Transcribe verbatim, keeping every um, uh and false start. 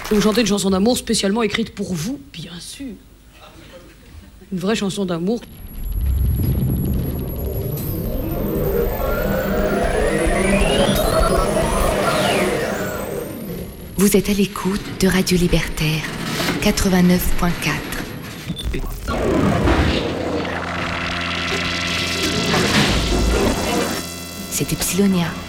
Je vais vous chanter une chanson d'amour spécialement écrite pour vous, bien sûr. Une vraie chanson d'amour. Vous êtes à l'écoute de Radio Libertaire, quatre-vingt-neuf point quatre. C'est Epsilonia.